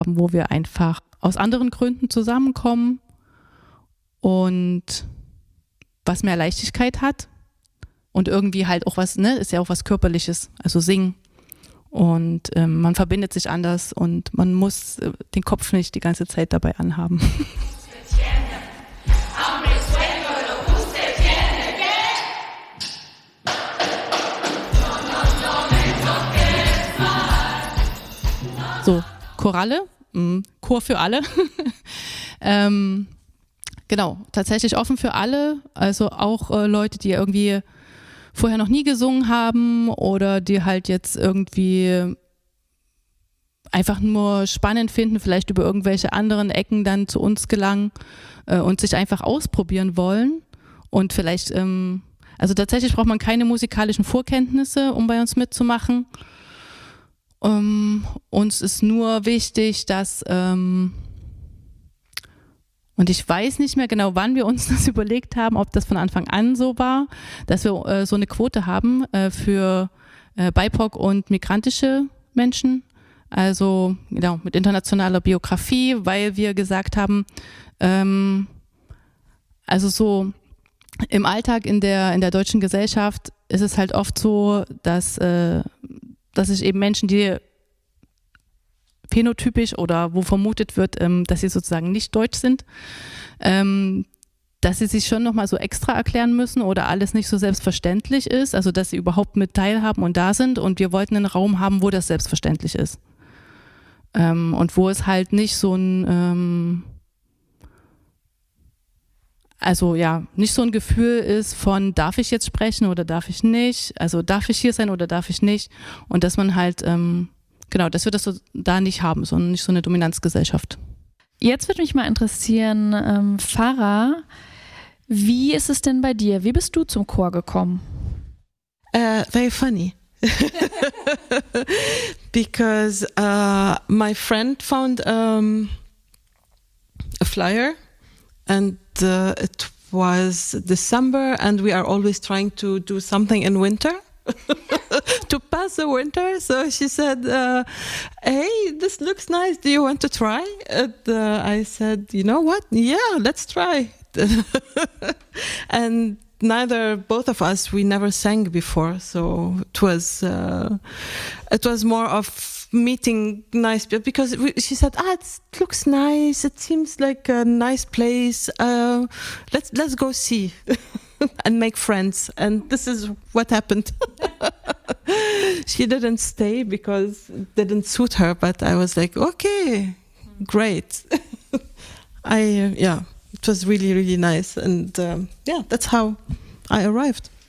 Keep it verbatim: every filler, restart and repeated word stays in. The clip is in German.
wo wir einfach aus anderen Gründen zusammenkommen und was mehr Leichtigkeit hat und irgendwie halt auch was, ne, ist ja auch was Körperliches, also singen. Und ähm, man verbindet sich anders und man muss äh, den Kopf nicht die ganze Zeit dabei anhaben. So, Choralle, mh, Chor für alle. ähm, genau, tatsächlich offen für alle, also auch äh, Leute, die irgendwie vorher noch nie gesungen haben oder die halt jetzt irgendwie einfach nur spannend finden, vielleicht über irgendwelche anderen Ecken dann zu uns gelangen äh, und sich einfach ausprobieren wollen. Und vielleicht, ähm, also tatsächlich braucht man keine musikalischen Vorkenntnisse, um bei uns mitzumachen. Um, uns ist nur wichtig, dass, ähm, und ich weiß nicht mehr genau, wann wir uns das überlegt haben, ob das von Anfang an so war, dass wir äh, so eine Quote haben äh, für äh, B I P O C und migrantische Menschen, also genau, mit internationaler Biografie, weil wir gesagt haben, ähm, also so im Alltag in der, in der deutschen Gesellschaft ist es halt oft so, dass äh, dass sich eben Menschen, die phänotypisch oder wo vermutet wird, ähm, dass sie sozusagen nicht deutsch sind, ähm, dass sie sich schon nochmal so extra erklären müssen oder alles nicht so selbstverständlich ist, also dass sie überhaupt mit teilhaben und da sind, und wir wollten einen Raum haben, wo das selbstverständlich ist. Ähm, und wo es halt nicht so ein, ähm, also ja, nicht so ein Gefühl ist von, darf ich jetzt sprechen oder darf ich nicht, also darf ich hier sein oder darf ich nicht, und dass man halt, ähm, genau, dass wir das so da nicht haben, sondern nicht so eine Dominanzgesellschaft. Jetzt würde mich mal interessieren, ähm, Farah, wie ist es denn bei dir? Wie bist du zum Chor gekommen? Uh, very funny. Because uh, my friend found um, a flyer, and uh, it was December, and we are always trying to do something in winter to pass the winter. So she said, uh, hey, this looks nice. Do you want to try? And uh, I said, you know what? Yeah, let's try. And neither, both of us, we never sang before. So it was, uh, it was more of meeting nice people, because we, she said, ah, it looks nice, it seems like a nice place, uh, let's let's go see and make friends. And this is what happened. She didn't stay because it didn't suit her, but I was like, okay, great. I uh, yeah, it was really really nice, and um, yeah, that's how I arrived.